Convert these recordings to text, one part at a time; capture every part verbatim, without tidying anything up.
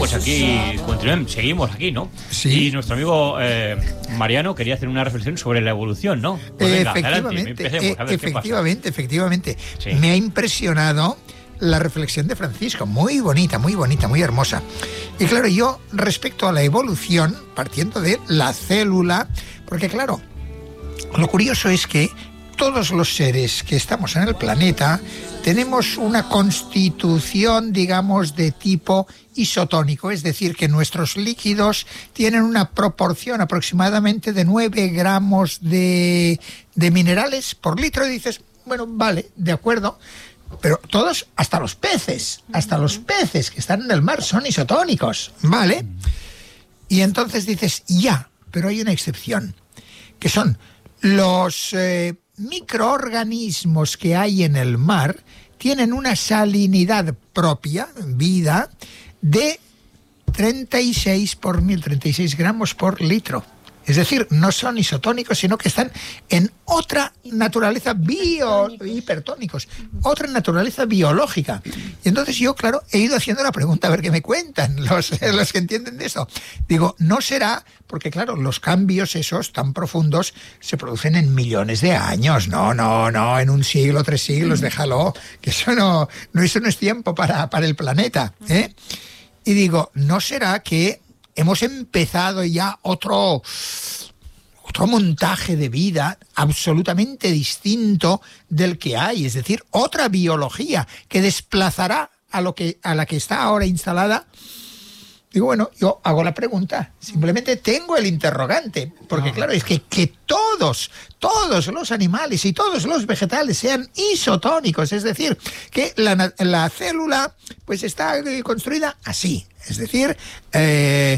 pues aquí continuemos, seguimos aquí, ¿no? Sí. Y nuestro amigo eh, Mariano quería hacer una reflexión sobre la evolución, ¿no? Pues venga, efectivamente, adelante, empecemos, a ver efectivamente, efectivamente. Sí. Me ha impresionado la reflexión de Francisco, muy bonita, muy bonita, muy hermosa. Y claro, yo respecto a la evolución, partiendo de la célula, porque claro, lo curioso es que todos los seres que estamos en el planeta tenemos una constitución, digamos, de tipo isotónico, es decir, que nuestros líquidos tienen una proporción aproximadamente de nueve gramos de, de minerales por litro. Y dices, bueno, vale, de acuerdo, pero todos, hasta los peces, hasta los peces que están en el mar son isotónicos, ¿vale? Y entonces dices, ya, pero hay una excepción, que son los eh, microorganismos que hay en el mar, tienen una salinidad propia, vida, de treinta y seis por mil, treinta y seis gramos por litro. Es decir, no son isotónicos, sino que están en otra naturaleza bio... hipertónicos, otra naturaleza biológica. Y entonces yo, claro, he ido haciendo la pregunta, a ver qué me cuentan los, los que entienden de eso. Digo, no será, porque claro, los cambios esos tan profundos se producen en millones de años. No, no, no, en un siglo, tres siglos, déjalo, que eso no, no, eso no es tiempo para, para el planeta, ¿eh? Y digo, ¿no será que hemos empezado ya otro, otro montaje de vida absolutamente distinto del que hay? Es decir, otra biología que desplazará a, lo que, a la que está ahora instalada. Digo, bueno, yo hago la pregunta, simplemente tengo el interrogante, porque claro, es que, que todos, todos los animales y todos los vegetales sean isotónicos, es decir, que la, la célula pues está construida así, es decir, eh,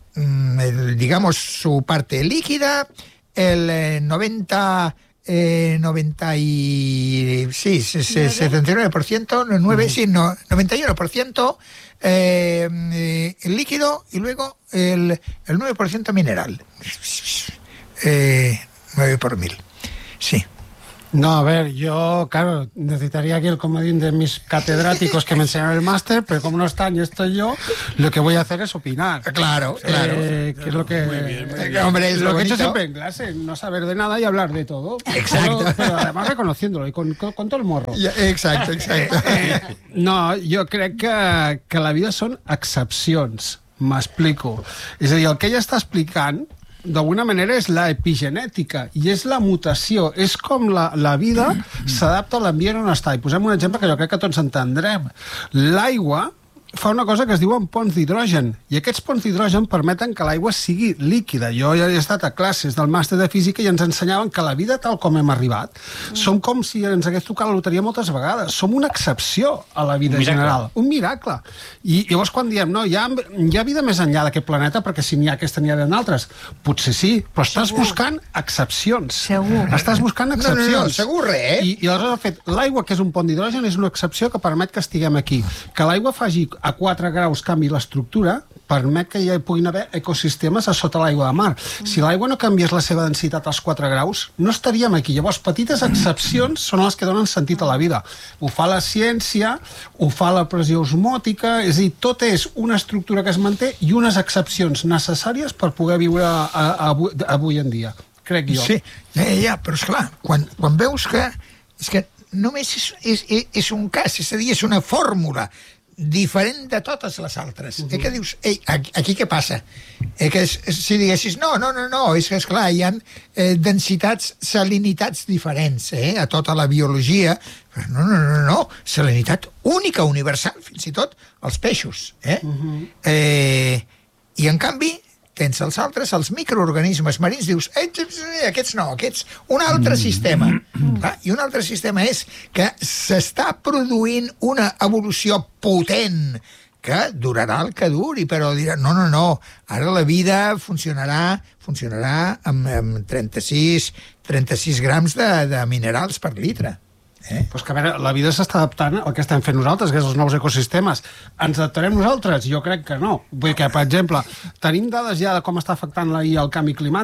el, digamos su parte líquida, el eh, noventa... Eh, noventa y sí, setenta y nueve por ciento, nueve, uh-huh. sí, no, noventa y uno por ciento eh, eh, el líquido y luego el, el nueve por ciento mineral. Eh, nueve por mil. Sí. No, a ver, yo, claro, necesitaría aquí el comodín de mis catedráticos que me enseñaron el máster, pero como no están y estoy yo, lo que voy a hacer es opinar. Claro, claro. Eh, que es lo que, muy bien, muy bien. Hombre, es lo, lo que he hecho bonito. siempre en clase, no saber de nada y hablar de todo. Exacto. Pero, pero además reconociéndolo y con, con, con todo el morro. Ja, exacto, exacto. Eh, no, jo crec que, que la vida són excepcions, m'explico. És a dir, el que ella està explicant d'alguna manera és la epigenètica i és la mutació, és com la, la vida s'adapta a l'ambient on està. I posem un exemple que jo crec que tots entendrem. L'aigua fa una cosa que es diuen ponts d'hidrogen, i aquests ponts d'hidrogen permeten que l'aigua sigui líquida. Jo ja he estat a classes del màster de física i ens ensenyaven que la vida tal com hem arribat som com si ens hagués tocat la loteria moltes vegades. Som una excepció a la vida general. Un miracle. I llavors quan diem, no, hi ha, hi ha vida més enllà d'aquest planeta, perquè si n'hi ha aquesta n'hi ha d'altres. Potser sí, però estàs buscant excepcions. Segur. Estàs buscant excepcions. No, no, no, segur res, eh? I, i aleshores, de fet, l'aigua, que és un pont d'hidrogen, és una excepció que permet que estiguem aquí. Que l'aigua faci a quatre graus canvi l'estructura, permet que hi puguin haver ecosistemes a sota l'aigua de mar. Si l'aigua no canviés la seva densitat als quatre graus, no estaríem aquí. Llavors, petites excepcions són les que donen sentit a la vida. Ho fa la ciència, ho fa la pressió osmòtica, és a dir, tot és una estructura que es manté i unes excepcions necessàries per poder viure a, a, a, avui en dia, crec jo. Sí, ja, ja, però esclar, quan, quan veus que és que només és, és, és un cas, és a dir, és una fórmula diferent de totes les altres. Uh-huh. Eh, que dius, ei, aquí, aquí què passa? Eh, que és, si diguessis, no, no, no, no, és que, esclar, hi ha eh, densitats, salinitats diferents eh, a tota la biologia, però no, no, no, no, salinitat única, universal, fins i tot els peixos. Eh? Uh-huh. Eh, I, en canvi, tens els altres, els microorganismes marins, dius, eh, aquests no, aquests, un altre sistema. Clar, i un altre sistema és que s'està produint una evolució potent que durarà el que duri, però dirà, no, no, no, ara la vida funcionarà funcionarà amb, amb trenta-sis grams de, de minerals per litre. Eh? Pues que, a veure, la vida s'està adaptant al que estem fent nosaltres, que és els nous ecosistemes. Ens adaptarem nosaltres? Jo crec que no. Vull dir que, per exemple, tenim dades ja de com està afectant la I A el canvi climàtic?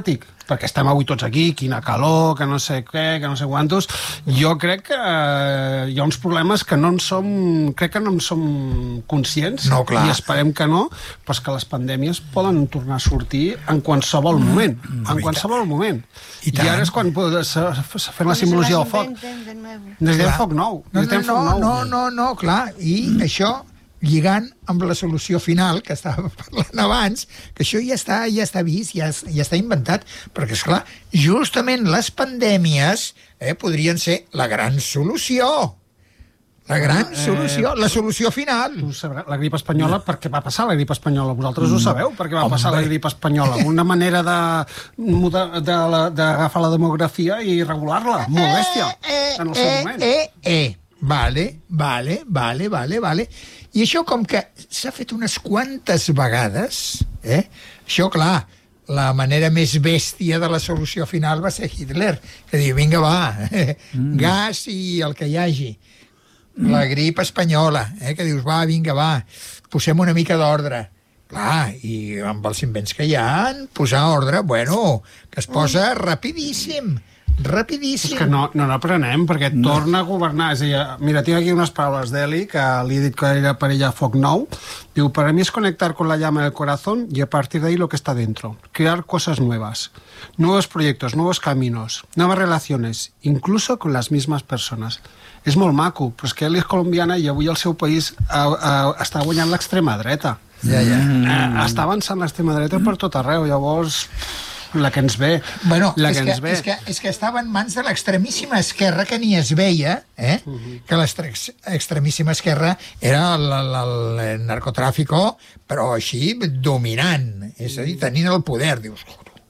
perquè estem avui tots aquí, quina calor, que no sé què, que no sé quantos. Jo crec que eh, hi ha uns problemes que no en som, crec que no en som conscients, no, clar. I esperem que no, però és que les pandèmies poden tornar a sortir en qualsevol moment, mm, en qualsevol moment. I, I ara és quan s'ha fet la simbologia del foc. Necessitem foc nou. No, no, no, no, no, no, clar, i mm. això lligant amb la solució final que estava parlant abans, que això ja està, ja està vist, ja, ja està inventat, perquè, esclar, justament les pandèmies eh, podrien ser la gran solució. La gran eh, solució, la solució final. La grip espanyola, per què va passar la grip espanyola? Vosaltres ho sabeu, per què va passar la grip espanyola? Una manera d'agafar de, de, de la demografia i regular-la, molt bèstia, en el seu moment. Eh, eh, eh. Vale, vale, vale, vale, vale. I això com que s'ha fet unes quantes vegades, eh? Això, clar, la manera més bèstia de la solució final va ser Hitler, que diu, vinga, va, mm. gas i el que hi hagi. La grip espanyola, eh? Que dius, va, vinga, va, posem una mica d'ordre. Clar, i amb els invents que hi ha, posar ordre, bueno, que es posa rapidíssim. Rapidíssim. És que no, no n'aprenem, perquè no. Torna a governar. És a dir, mira, tinc aquí unes paraules d'Eli, que li he dit que era per ella foc nou. Diu, para mí es conectar con la llama del corazón y a partir de ahí lo que está dentro. Crear cosas nuevas. Nuevos proyectos, nuevos caminos, nuevas relaciones, incluso con las mismas personas. És molt maco, però és que Eli és colombiana i avui el seu país a, a, està guanyant l'extrema dreta. Ja, ja. Mm. Està avançant l'extrema dreta per tot arreu, llavors... La que ens ve. Bueno, la és, que que, ens ve. És, que, és que estava en mans de l'extremíssima esquerra, que ni es veia, eh? Uh-huh. Que l'extremíssima esquerra era el, el, el narcotràfico, però així dominant, és a dir, tenint el poder. Dius,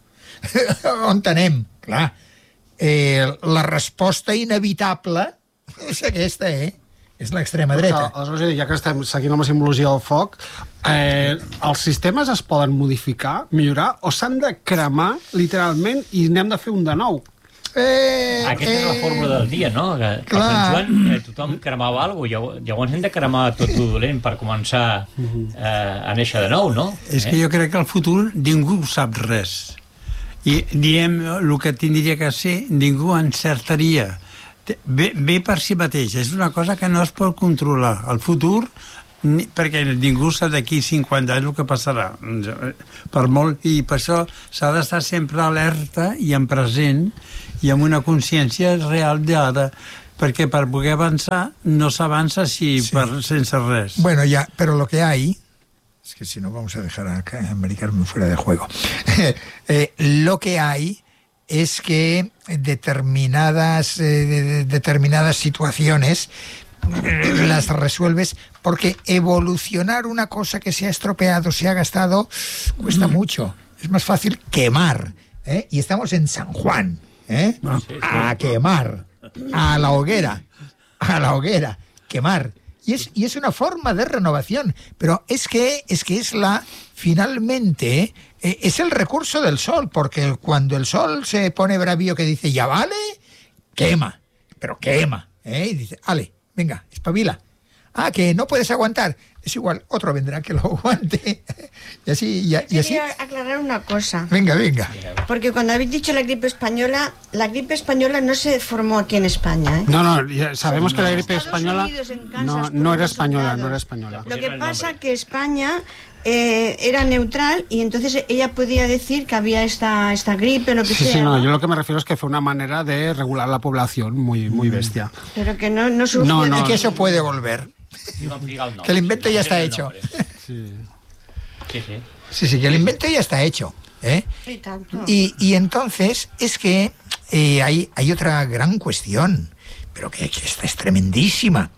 on anem? Clar, eh, la resposta inevitable és aquesta, eh? És l'extrema dreta. Aleshores, ja que estem seguint amb la simbologia del foc, eh, els sistemes es poden modificar, millorar, o s'han de cremar, literalment, i n'hem de fer un de nou? Eh, Aquesta és la fórmula del dia, no? Que per Sant Joan eh, tothom cremava alguna cosa, llavors hem de cremar tot el dolent per començar eh, a néixer de nou, no? És que jo crec que al futur ningú sap res. I diem el que tindria que ser, ningú encertaria. Ve, ve per si mateix, és una cosa que no es pot controlar. El futur, ni, perquè ningú sap d'aquí cinquanta anys el que passarà. Per molt, i per això s'ha d'estar sempre alerta i en present i amb una consciència real d'ara, perquè per poder avançar no s'avança si sí. per, sense res. Bueno, ya, pero lo que hay, es que si no vamos a dejar a americarme fuera de juego, eh, lo que hay es que determinadas, eh, determinadas situaciones eh, las resuelves, porque evolucionar una cosa que se ha estropeado, se ha gastado, cuesta mm. mucho. Es más fácil quemar, ¿eh? Y estamos en San Juan, ¿eh? No, sí, sí. A quemar, a la hoguera, a la hoguera, quemar. Y es, y es una forma de renovación, pero es que es, que es la, finalmente, eh, es el recurso del sol, porque cuando el sol se pone bravío que dice, ya vale, quema, pero quema, ¿eh? Y dice, ale, venga, espabila. Ah, que no puedes aguantar. Es igual, otro vendrá que lo aguante. Y así, y, y así. Quería aclarar una cosa. Venga, venga. Porque cuando habéis dicho la gripe española, la gripe española no se formó aquí en España, ¿eh? No, no, ya sabemos no. que la gripe Estados española Unidos, en Kansas, no, no era española, no era española. Lo que pasa que España eh, era neutral y entonces ella podía decir que había esta, esta gripe, lo que sí, sea. Sí, no, ¿no? yo lo que me refiero es que fue una manera de regular la población muy, muy bestia. Pero que no, no surgió. No, no, y que eso puede volver. Que el invento ya está hecho. Sí. Sí, sí. Sí, sí, que el invento ya está hecho. ¿eh? Y, tanto. Y, y entonces es que eh, hay, hay otra gran cuestión, pero que, que esta es tremendísima.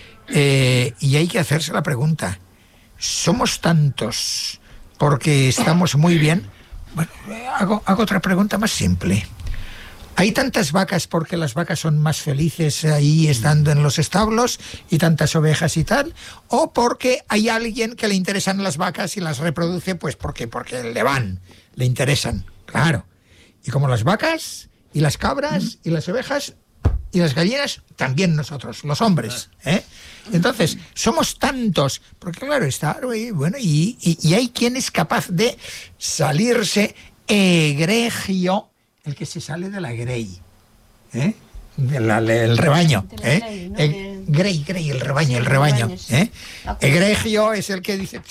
Eh, y hay que hacerse la pregunta, ¿somos tantos porque estamos muy bien? Bueno, hago, hago otra pregunta más simple. ¿Hay tantas vacas porque las vacas son más felices ahí estando en los establos y tantas ovejas y tal? ¿O porque hay alguien que le interesan las vacas y las reproduce pues porque, porque le van, le interesan? Claro. Y como las vacas y las cabras y las ovejas y las gallinas, también nosotros, los hombres. ¿eh? Entonces, somos tantos, porque claro, está, bueno, y, y, y hay quien es capaz de salirse egregio el que se sale de la grey, ¿eh? De la, el rebaño, ¿eh? El, grey, grey, el rebaño, el rebaño, ¿eh? Egregio es el que dice,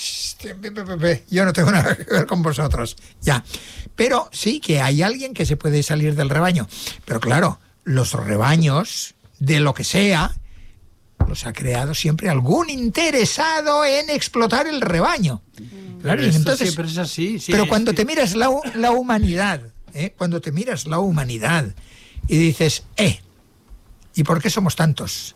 yo no tengo nada que ver con vosotros, ya. Pero sí que hay alguien que se puede salir del rebaño. Pero claro, los rebaños, de lo que sea, los ha creado siempre algún interesado en explotar el rebaño. Claro, y entonces, siempre es así. Sí, pero cuando sí. te miras la, la humanidad, ¿eh? Cuando te miras la humanidad y dices, eh, ¿y por qué somos tantos?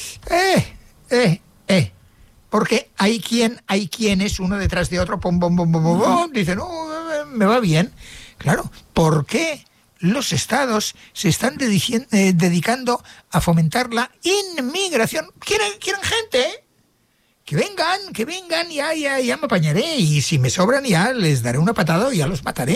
Eh, eh, eh. Porque hay quien, hay quienes, uno detrás de otro, pum, pum, pum, pum, pum, pum, dicen, oh, me va bien. Claro, ¿por qué los estados se están dedici- eh, dedicando a fomentar la inmigración? Quieren, quieren gente, ¿eh? Que vengan, que vengan, ya, ya, ya me apañaré. Y si me sobran ya les daré una patada y ya los mataré.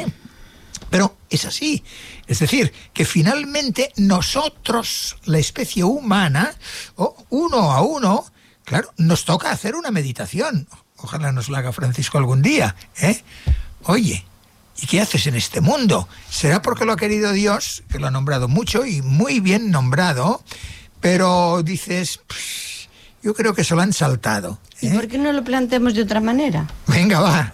Pero es así. Es decir, que finalmente nosotros, la especie humana, oh, uno a uno, claro, nos toca hacer una meditación. Ojalá nos la haga Francisco algún día, ¿eh? Oye, ¿y qué haces en este mundo? ¿Será porque lo ha querido Dios, que lo ha nombrado mucho y muy bien nombrado, pero dices, pff, yo creo que se lo han saltado, ¿eh? ¿Y por qué no lo planteamos de otra manera? Venga, va.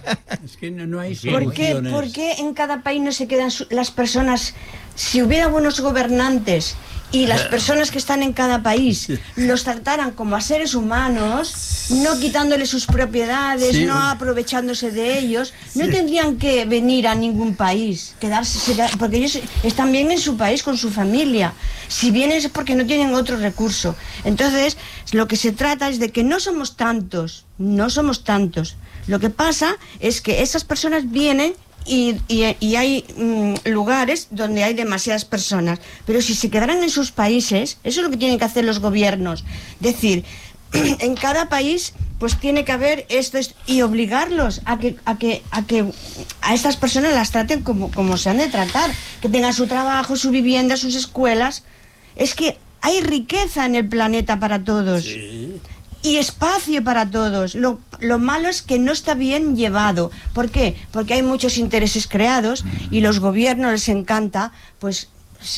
Es que no, no hay ¿Por qué, soluciones. ¿Por qué en cada país no se quedan su- las personas? Si hubiera buenos gobernantes y las personas que están en cada país los trataran como a seres humanos, no quitándoles sus propiedades, Sí. no aprovechándose de ellos, no tendrían que venir a ningún país, quedarse, porque ellos están bien en su país con su familia. Si vienen es porque no tienen otro recurso. Entonces, lo que se trata es de que no somos tantos, no somos tantos. Lo que pasa es que esas personas vienen y, y, y hay mm, lugares donde hay demasiadas personas. Pero si se quedaran en sus países, eso es lo que tienen que hacer los gobiernos. Decir, en cada país pues tiene que haber esto, esto y obligarlos a que, a que, a que a estas personas las traten como, como se han de tratar, que tengan su trabajo, su vivienda, sus escuelas. Es que hay riqueza en el planeta para todos. Sí. Y espacio para todos. Lo, lo malo es que no está bien llevado. ¿Por qué? Porque hay muchos intereses creados y los gobiernos les encanta pues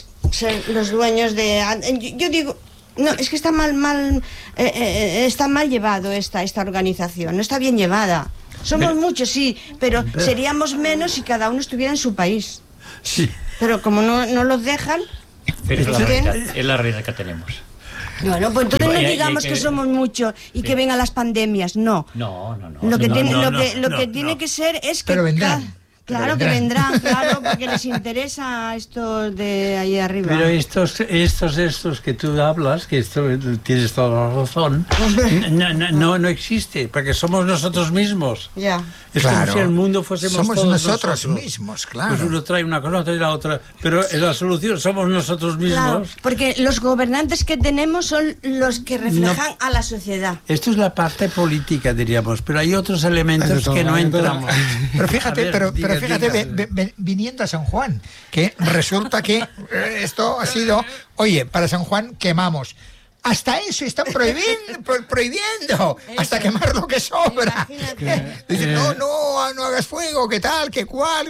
ser los dueños de... Yo, yo digo, no, es que está mal, mal, eh, eh, está mal llevado esta, esta organización, no está bien llevada. Somos pero, muchos, sí, pero, pero seríamos menos si cada uno estuviera en su país. Sí. Pero como no, no los dejan... Pero es la realidad, es la realidad que tenemos. Bueno, pues entonces no y, digamos y, y, que, que somos muchos y sí. que vengan las pandemias, no. No, no, no. Lo que no, tiene, no, lo no, que, no, lo no, que no. tiene que ser es que... Pero vendrán. Claro que vendrán, claro, porque les interesa esto de ahí arriba. Pero estos, estos, estos que tú hablas, que esto tienes toda la razón, no, no, no, no existe, porque somos nosotros mismos. Ya. Es claro. como si el mundo fuésemos somos todos nosotros, nosotros mismos, claro. Pues uno trae una cosa, otro trae la otra, pero la solución somos nosotros mismos. Claro, porque los gobernantes que tenemos son los que reflejan no, a la sociedad. Esto es la parte política, diríamos, pero hay otros elementos todo, que no entramos. Pero fíjate, ver, pero, diga, pero fíjate, diga. Ve, ve, viniendo a San Juan, que resulta que esto ha sido, oye, para San Juan quemamos. Hasta eso están prohibiendo, pro, prohibiendo eso. Hasta quemar lo que sobra. Dicen, no, no, no hagas fuego, ¿qué tal? ¿Qué cuál?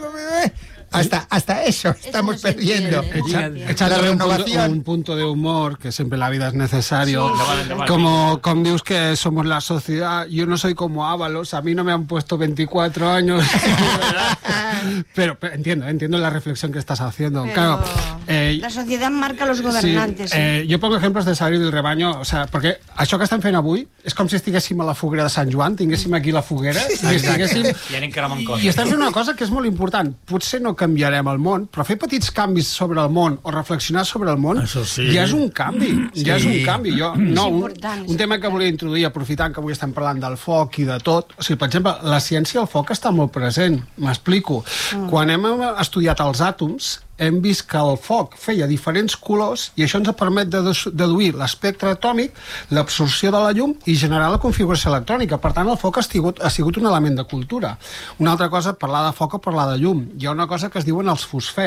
Hasta, hasta eso estamos eso no perdiendo. Echándole un punto, un punto de humor, que siempre la vida es necesario. Sí, sí. Como, como dius que somos la sociedad, yo no soy como Ábalos, a mí no me han puesto veinticuatro años. pero, pero entiendo, entiendo la reflexión que estás haciendo. Pero claro, eh, la sociedad marca los gobernantes. Sí, eh, jo pongo exemples de salir del rebaño, o sea, perquè això que estan fent avui és com si estiguéssim a la foguera de Sant Joan, tinguéssim aquí la foguera, i, estiguéssim... I anem cremant coses. I estem fent una cosa que és molt important. Potser no canviarem el món, però fer petits canvis sobre el món o reflexionar sobre el món sí. ja és un canvi, sí. ja és un canvi. Jo, no, un, important, un tema que volia introduir, aprofitant que avui estem parlant del foc i de tot, o sigui, per exemple, la ciència del foc està molt present, m'explico. Mm. Quan hem estudiat els àtoms, hem vist que el foc feia diferents colors i això ens permet de deduir l'espectre atòmic, l'absorció de la llum i generar la configuració electrònica. Per tant, el foc ha sigut, ha sigut un element de cultura. Una altra cosa, parlar de foc o parlar de llum. Hi ha una cosa que es diuen els fosfens.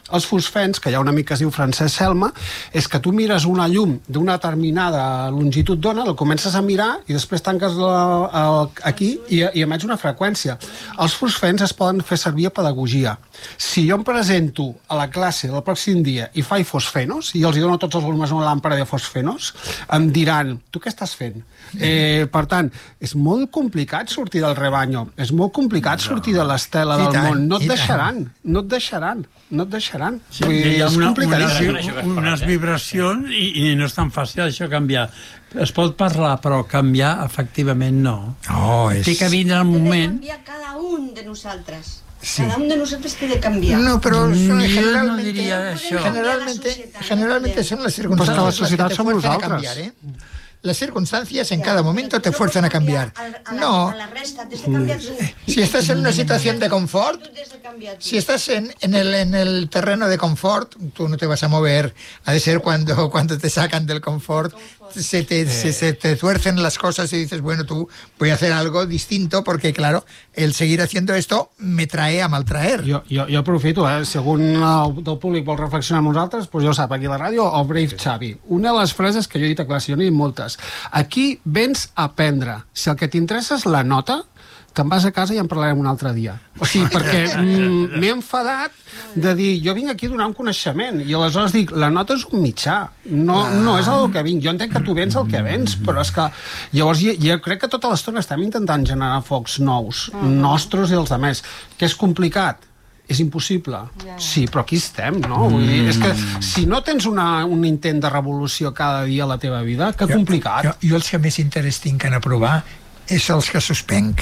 Els fosfens, que hi ha un amic que es diu Francesc Selma, és que tu mires una llum d'una determinada longitud d'ona, la comences a mirar i després tanques la, el, aquí i, i emets una freqüència. Els fosfens es poden fer servir a pedagogia. Si jo em presento a la classe del pròxim dia i faig fosfenos, i els hi dono a tots els alumnes una làmpara de fosfenos, em diran, tu què estàs fent? Eh, per tant, és molt complicat sortir del rebanyo, és molt complicat sortir de l'estela del tant, món, no et i deixaran, no et deixaran, no et deixaran. Sí, Vull dir, hi ha és una, complicadíssim. unes, unes vibracions i, i no és tan fàcil això canviar. Es pot parlar, però canviar efectivament no. No, és... Té que vindre el Té de moment... canviar cada un de nosaltres. Sí. Cada un de nosaltres té de canviar. No, però Mm, eso, jo no generalmente, diria això. generalmente, Societat, generalmente no son las Pues que circunstancias la societat las que te som fuerzan a nosaltres. cambiar, ¿eh? Las circunstancias en Ya, cada pero momento tú te no fuerzan a puedes cambiar. A, a la, No, a la resta, tienes que cambiar tú. si estás en una situación de confort, Tú tienes que cambiar tú. si estás en, en, el, en el terreno de confort, tú no te vas a mover. Ha de ser cuando, cuando te sacan del confort, se te, se, se te tuercen las cosas y dices, bueno, tú voy a hacer algo distinto porque, claro, el seguir haciendo esto me trae a maltraer. Jo, jo, jo aprofito, eh? Si algun eh, del públic vol reflexionar amb nosaltres, doncs ja ho sap, aquí a la ràdio, o Brave Xavi. Una de les frases que jo he dit a classe, jo n'he dit moltes. Aquí vens a aprendre. Si el que t'interessa és la nota, te'n vas a casa i en parlarem un altre dia. O sigui, perquè mm, m'he enfadat de dir, jo vinc aquí a donar un coneixement, i aleshores dic, la nota és un mitjà, no, no és el que vinc. Jo entenc que tu vens el que vens, però és que llavors jo, jo crec que tota l'estona estem intentant generar focs nous, nostres i els altres, que és complicat. És impossible. Sí, però aquí estem, no? Vull dir, és que si no tens una, un intent de revolució cada dia a la teva vida, que complicat. Jo, jo els que més interès tinc en aprovar és els que suspenc.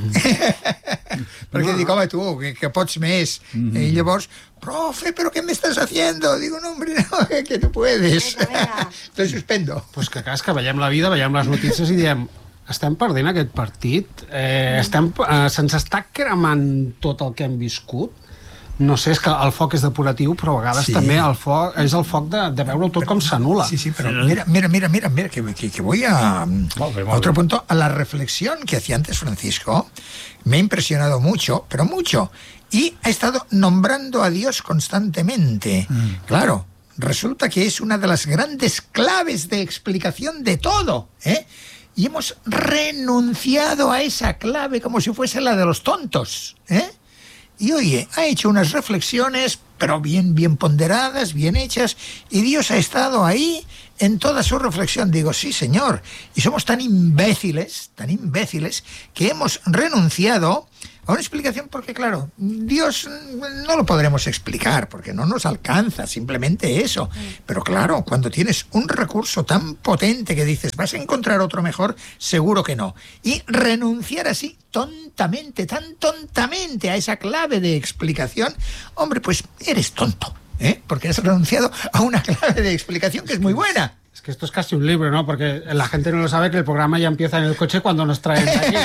Perquè dic, home, tu, que, que pots més. I llavors, profe, ¿pero qué me estás haciendo? Digo, no, hombre, no, que no puedes. Venga, venga. Te suspendo. Pues que clar, és que veiem la vida, veiem les notícies i diem, estem perdent aquest partit, eh, estem, eh, se'ns està cremant tot el que hem viscut. No sé, és que el foc és depuratiu, però a vegades Sí. també el foc és el foc de, de veure tot com s'anul·la. Sí, sí, pero mira, mira, mira, mira, mira que, que, que voy a, Molt bé, molt a otro bé. punto, a la reflexión que hacía antes Francisco. Me ha impresionado mucho, pero mucho. Y ha estado nombrando a Dios constantemente. Claro, resulta que es una de las grandes claves de explicación de todo, ¿eh? Y hemos renunciado a esa clave como si fuese la de los tontos, ¿eh? Y oye, ha hecho unas reflexiones, pero bien, bien ponderadas, bien hechas, y Dios ha estado ahí en toda su reflexión. Digo, sí, señor, y somos tan imbéciles, tan imbéciles, que hemos renunciado a una explicación porque, claro, Dios no lo podremos explicar, porque no nos alcanza simplemente eso. Pero claro, cuando tienes un recurso tan potente que dices, ¿vas a encontrar otro mejor? Seguro que no. Y renunciar así tontamente, tan tontamente a esa clave de explicación, hombre, pues eres tonto, ¿eh? Porque has renunciado a una clave de explicación que es muy buena. Es que esto es casi un libro, ¿no? Porque la gente no lo sabe que el programa ya empieza en el coche cuando nos traen de aquí.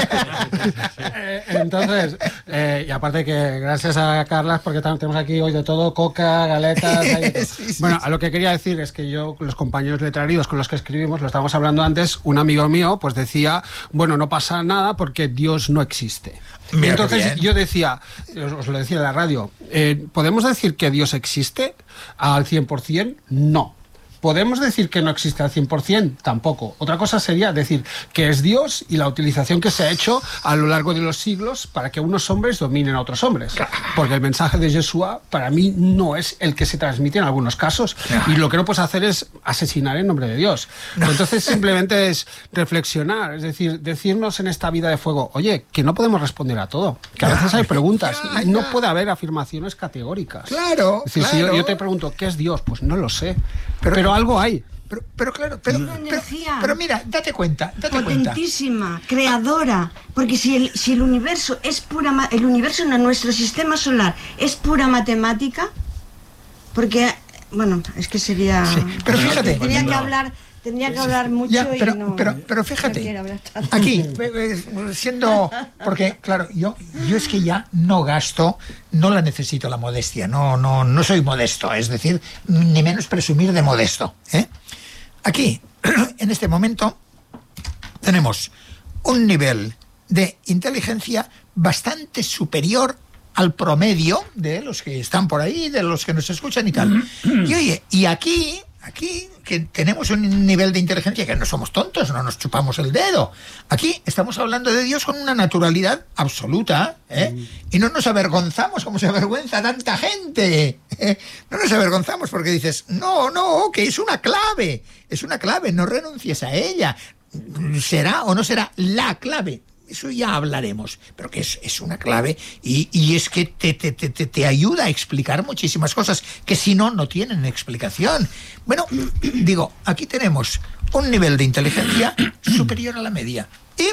Eh, Entonces, eh, y aparte que gracias a Carlas, porque tam- tenemos aquí hoy de todo, coca, galetas... hay- Sí, sí, bueno, sí. a lo que quería decir es que yo, los compañeros letrarios con los que escribimos, lo estábamos hablando antes, un amigo mío pues decía, bueno, no pasa nada porque Dios no existe. Y Mira qué entonces bien. yo decía, os, os lo decía en la radio, eh, ¿podemos decir que Dios existe al cien por ciento? No. ¿Podemos decir que no existe al cien por ciento? Tampoco. Otra cosa sería decir que es Dios y la utilización que se ha hecho a lo largo de los siglos para que unos hombres dominen a otros hombres. Porque el mensaje de Yeshua para mí no es el que se transmite en algunos casos. Y lo que no puedes hacer es asesinar en nombre de Dios. Entonces simplemente es reflexionar, es decir, decirnos en esta vida de fuego, oye, que no podemos responder a todo. Que a veces hay preguntas. Ya, No ya. puede haber afirmaciones categóricas. Claro, Es decir, si yo, claro. yo te pregunto, ¿qué es Dios? Pues no lo sé. Pero- Pero, algo hay. Pero, pero claro, pero, Una pero, energía. pero mira, date cuenta, date cuenta. Potentísima, creadora, porque si el, si el universo es pura ma- el universo en nuestro sistema solar es pura matemática, porque bueno, es que sería Sí, pero fíjate. tendría que hablar tendría que hablar mucho Ya, pero, y no pero, pero no fíjate, quiero hablar tanto. aquí, eh, eh, siendo, porque claro, yo, yo es que ya no gasto, no la necesito la modestia, no, no, no soy modesto, es decir, ni menos presumir de modesto, ¿eh? Aquí, en este momento, tenemos un nivel de inteligencia bastante superior al promedio de los que están por ahí, de los que nos escuchan y tal. Y oye, y aquí, aquí, que tenemos un nivel de inteligencia que no somos tontos, no nos chupamos el dedo. Aquí estamos hablando de Dios con una naturalidad absoluta, ¿eh? Y no nos avergonzamos como se avergüenza tanta gente, ¿eh? No nos avergonzamos porque dices, no, no, que es una clave, es una clave, no renuncies a ella. ¿Será o no será la clave? Eso ya hablaremos, pero que es, es una clave y, y es que te, te, te, te ayuda a explicar muchísimas cosas que si no, no tienen explicación. Bueno, digo, aquí tenemos un nivel de inteligencia superior a la media y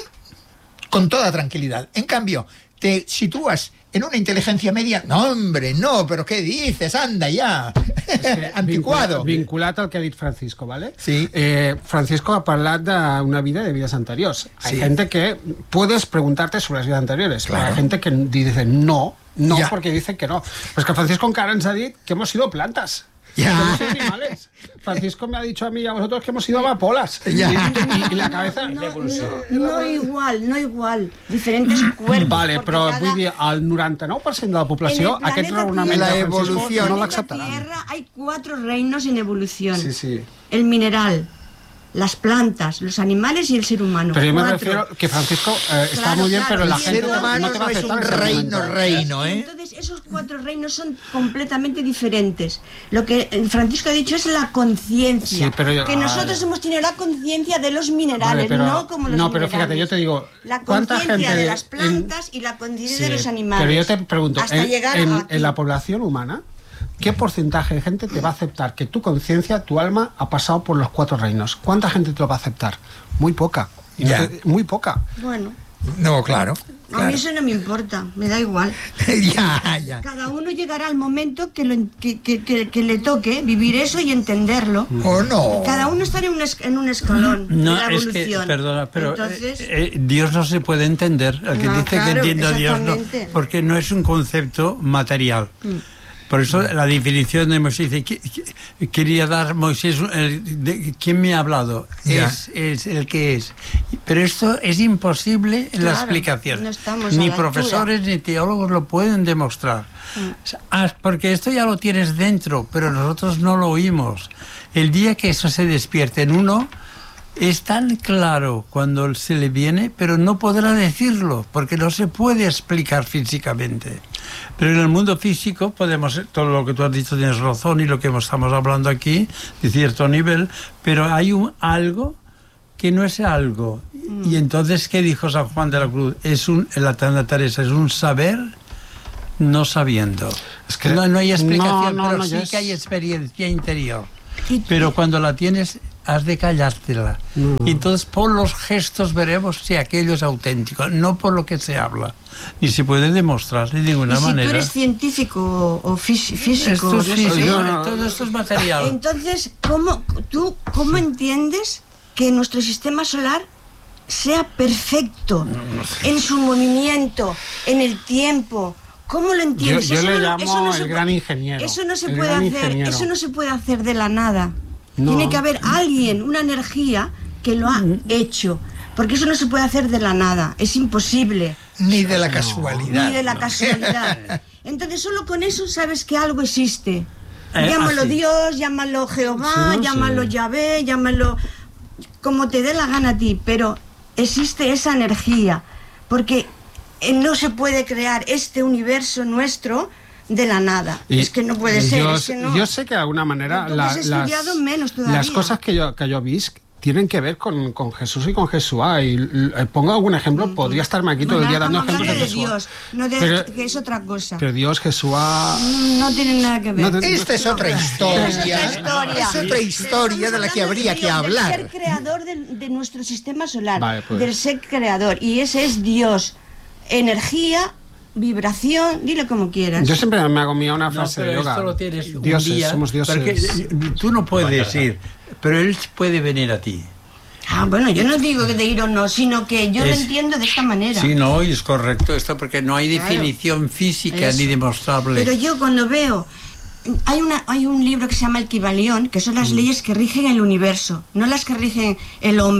con toda tranquilidad. En cambio, te sitúas en una inteligencia media, no, hombre, no, pero ¿qué dices? Anda ya, es que anticuado. Vinculat, vinculat al que ha dit Francisco, ¿vale? Sí. Eh, Francisco ha parlat d'una vida de vidas anteriores. Hay sí. gente que puedes preguntarte sobre las vidas anteriores, claro. Pero hay gente que dice no, no, ya. Porque dicen que no. Pues que Francisco encara ens ha dit que hemos sido plantas. Ya. Que hemos sido animales. Francisco me ha dicho a mí y a vosotros que hemos sido amapolas. Ya. Y, y, y la cabeza... No, no, no igual, no igual. Diferentes cuerpos. Vale, però cada... vull dir, el noranta-nou per cent de la població, aquest raonament la de Francisco evolución. no En la l'acceptarà. Tierra hay cuatro reinos en evolución. Sí, sí. El mineral, las plantas, los animales y el ser humano. Pero yo me Cuatro. refiero que Francisco eh, está Claro, muy bien, claro, pero la el gente ser humano no te va a no es aceptar un ese reino, argumento. reino, ¿eh? Entonces, esos cuatro reinos son completamente diferentes. Lo que Francisco ha dicho es la conciencia. Sí, pero yo- que ah, nosotros hemos tenido la conciencia de los Vale, minerales, pero- no como los no, pero minerales. fíjate, yo te digo, La ¿cuánta conciencia gente de de- las plantas y la conciencia Sí, de los animales. pero yo te pregunto, hasta en, llegar en- a en la población humana, ¿qué porcentaje de gente te va a aceptar que tu conciencia, tu alma, ha pasado por los cuatro reinos? ¿Cuánta gente te lo va a aceptar? Muy poca. Y no Ya. te- muy poca. Bueno, No, claro. a claro. mí eso no me importa, me da igual. ya, ya. Cada uno llegará al momento que, lo, que, que, que, que le toque vivir eso y entenderlo. O no. Cada uno está en un, es- en un escalón No, de la es que, evolución. perdona, pero Entonces, eh, eh, Dios no se puede entender. El que Ah, dice claro, que entiende a Dios, no, exactamente. porque no es un concepto material. Por eso la definición de Moisés dice, que- que- quería dar Moisés, el, de, ¿quién me ha hablado? Ya. Es, es el que es. Pero esto es imposible en la Claro, explicación. no estamos a Ni la profesores ni teólogos lo pueden demostrar. Ah, porque esto ya lo tienes dentro, pero nosotros no lo oímos. El día que eso se despierte en uno, es tan claro cuando se le viene, pero no podrá decirlo, porque no se puede explicar físicamente. Pero en el mundo físico podemos, todo lo que tú has dicho tienes razón y lo que estamos hablando aquí, de cierto nivel, pero hay un algo que no es algo. Y entonces, ¿qué dijo San Juan de la Cruz? Es un, la Santa Teresa, es un saber no sabiendo. Es que no, no hay explicación, no, no, pero no, sí yo es- que hay experiencia interior. y- Pero cuando la tienes, has de callártela. No. Y entonces por los gestos veremos si aquello es auténtico, no por lo que se habla. Ni se puede demostrar de ninguna y si manera. tú eres científico o fís- físico, Esto es yo físico, sé, yo no- todo esto es material. entonces, ¿cómo, tú cómo entiendes que nuestro sistema solar sea perfecto en su movimiento, en el tiempo? ¿Cómo lo entiendes? Yo- yo Eso le no- llamo eso no el se gran puede- ingeniero, Eso no se el puede gran hacer. ingeniero. Eso no se puede hacer de la nada. No. Tiene que haber alguien, una energía que lo ha hecho, porque eso no se puede hacer de la nada. Es imposible. Ni de la casualidad. Ni de la casualidad. Entonces, solo con eso sabes que algo existe. Eh, Llámalo así. Dios, llámalo Jehová, Sí, no, llámalo sí. Yahvé, llámalo como te dé la gana a ti, pero existe esa energía, porque eh, no se puede crear este universo nuestro de la nada. Y es que no puede ser. Yo, es que no. yo sé que de alguna manera Tú la- has estudiado menos todavía. las cosas que yo, que yo vi tienen que ver con, con Jesús y con Jesúa. Y l- pongo algún ejemplo, podría estarme aquí todo el Bueno, día dando estamos ejemplos de hablando de Jesúa. Dios, no de Pero- que es otra cosa. Pero Dios, Jesúa... No tienen nada que ver. No te- Esta es otra historia. Es otra historia. Es otra historia de la que habría que Del ser hablar. creador del- de, nuestro sistema solar, Vale, pues. del ser creador. Y ese es Dios. Energía, vibración, dile como quieras. Yo siempre me hago mía una No, frase de pero yoga. esto lo tienes un Dioses, día, somos dioses. porque tú no puedes ir, pero él puede venir a ti. Ah, bueno, yo no digo que de ir o no, sino que yo Es- lo entiendo de esta manera. Sí, no, y es correcto esto porque no hay Claro. definición física Eso. ni demostrable. Pero yo cuando veo... Hay, una, hay un libro que se llama El Kybalión, que son las leyes que rigen el universo, no las que rigen el hombre,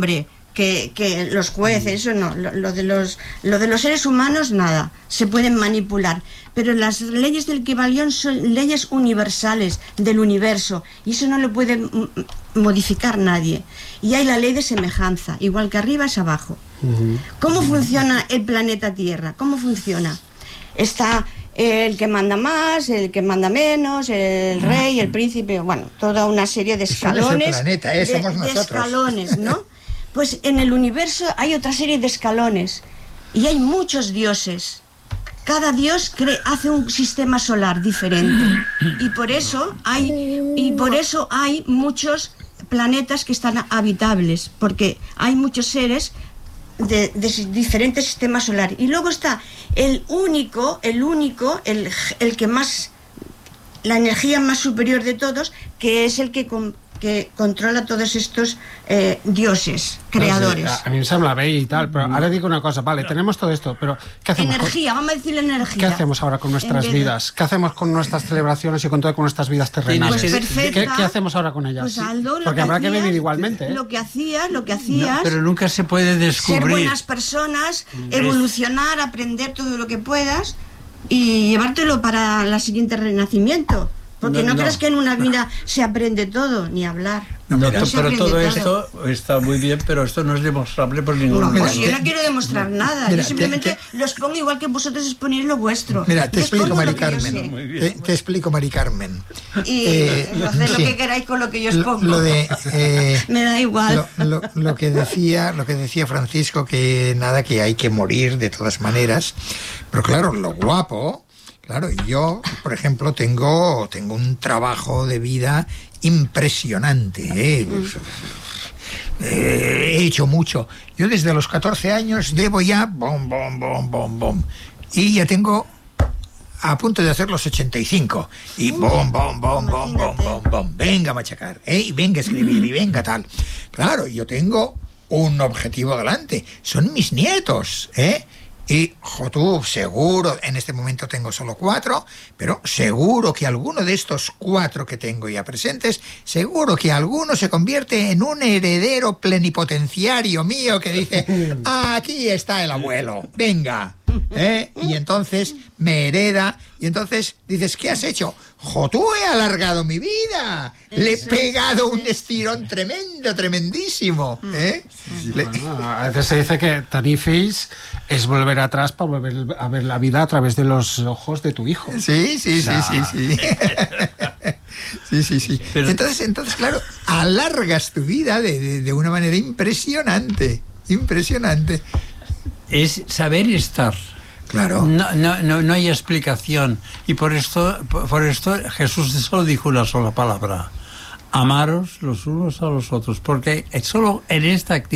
que, que los jueces, eso no, lo, lo, de los, lo de los seres humanos nada, se pueden manipular, pero las leyes del Kybalión son leyes universales del universo y eso no lo puede modificar nadie. Y hay la ley de semejanza, igual que arriba es abajo. Uh-huh. ¿Cómo funciona el planeta Tierra? ¿Cómo funciona? Está el que manda más, el que manda menos, el rey, el príncipe, bueno, toda una serie de escalones. Es el planeta, ¿eh? Somos de, nosotros. de escalones, ¿no? Pues en el universo hay otra serie de escalones y hay muchos dioses. Cada dios cree, hace un sistema solar diferente y por eso hay y por eso hay muchos planetas que están habitables, porque hay muchos seres de, de diferentes sistemas solares. Y luego está el único, el único, el, el que más, la energía más superior de todos, que es el que con, que controla todos estos eh, dioses, creadores. No sé, a, a mí me sembla bé y tal, pero ahora digo una cosa, vale, tenemos todo esto, pero ¿qué hacemos? Energía, con, vamos a decir energía. ¿Qué hacemos ahora con nuestras de... vidas? ¿Qué hacemos con nuestras celebraciones y con todo con nuestras vidas terrenales? Pues perfecta, ¿Qué, ¿Qué hacemos ahora con ellas? Pues, Aldo, porque que habrá hacías, que vivir igualmente, ¿eh? Lo que hacías, lo que hacías... No, pero nunca se puede descubrir. Ser buenas personas, evolucionar, aprender todo lo que puedas y llevártelo para el siguiente renacimiento. Porque no, no, no crees que en una vida se aprende todo, ni hablar. No, no, pero todo, todo esto está muy bien, pero esto no es demostrable por ningún no, modo. pues yo no quiero demostrar nada. Mira, yo simplemente te, te, los pongo igual que vosotros exponéis lo vuestro. Mira, te yo explico, Mari Carmen. Te, te explico, Mari Carmen. Y eh, haced sí. lo que queráis con lo que yo os pongo. Lo de, eh, me da igual. Lo, lo, lo, que decía, lo que decía Francisco, que nada, que hay que morir de todas maneras. Pero claro, lo guapo... Claro, yo, por ejemplo, tengo, tengo un trabajo de vida impresionante, ¿eh? Eh, he hecho mucho. Yo desde los catorce años llevo ya bom, bom, bom, bom, bom. Y ya tengo a punto de hacer los ochenta y cinco. Y bom, bom, bom, bom, bom, bom, bom. Venga a machacar, ¿eh? Y venga a escribir, y venga tal. Claro, yo tengo un objetivo delante. Son mis nietos, ¿eh? Y, jo, tú, seguro, en este momento tengo solo cuatro, pero seguro que alguno de estos cuatro que tengo ya presentes, seguro que alguno se convierte en un heredero plenipotenciario mío que dice, aquí está el abuelo, venga, ¿eh? Y entonces me hereda, y entonces dices, ¿qué has hecho? Jo, tú, he alargado mi vida, le he pegado un estirón tremendo, tremendísimo, ¿eh? Sí, le... bueno, a veces se dice que tenir fills es volver atrás para volver a ver la vida a través de los ojos de tu hijo. Sí, sí, o sea... sí, sí, sí. Sí, sí, sí. Pero... Entonces, entonces, claro, alargas tu vida de, de, de una manera impresionante, impresionante. Es saber estar. Claro. No, no, no, no hay explicación. Y por esto, por, por esto Jesús solo dijo una sola palabra. Amaros los unos a los otros. Porque solo en esta actividad